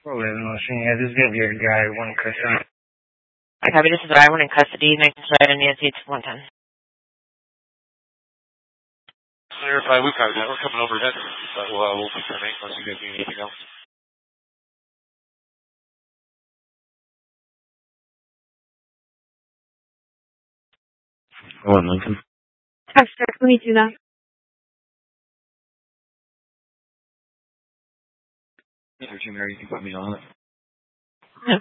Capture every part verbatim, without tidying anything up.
Probably the machine. Yeah, this is gonna be a guy one custody. I copy. This is I one in custody. Next slide on Nancy. It's one ten. Clarify, we've got that. We're coming overhead. So uh, we'll be coming unless you guys need anything else. One Lincoln. Extra, let me do that. Mister Jim, you can put me on it. No.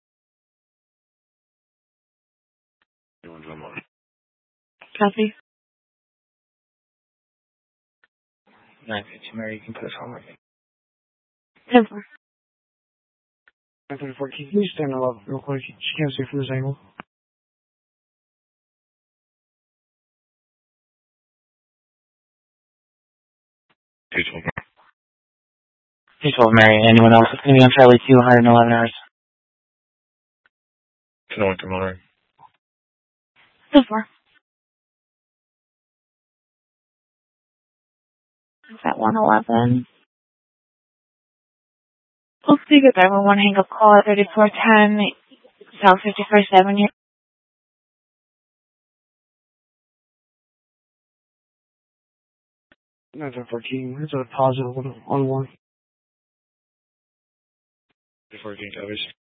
Copy. nine fifty, Mary, you can put us on it. ten four. nine thirty-four, can you stand up real quick? She can't see from this angle. two twelve. two twelve, Mary. Anyone else? It's going to be on Charlie two, one hundred eleven hours. No one tomorrow. ten four. It's at one eleven. We'll speak at that one. Hang up call at thirty-four ten South fifty-first Avenue. nine fourteen, it's a positive one on one. fourteen towers.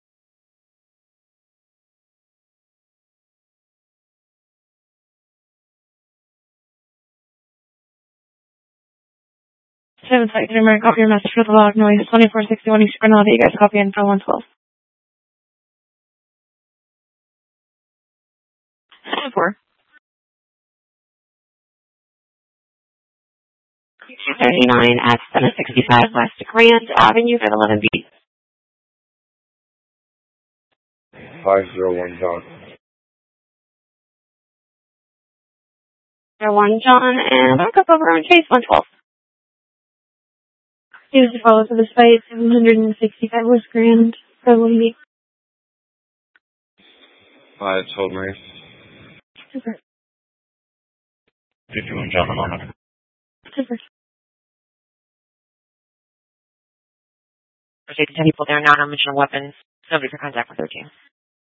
seven site three, Mary, copy your message for the log noise. twenty-four sixty-one East Granada. You guys copy info one twelve. ten four. two thirty-nine at seven sixty-five West Grand Avenue at eleven B. five zero one John. zero one John, and back up over on Chase one twelve. Use the follow to the site, seven sixty-five West Grand, eleven B. Five, hold Mary. Super. fifty-one John, I'm on it. Super. Proceed to ten people there, non-conventional weapons. Nobody for contact with thirteen.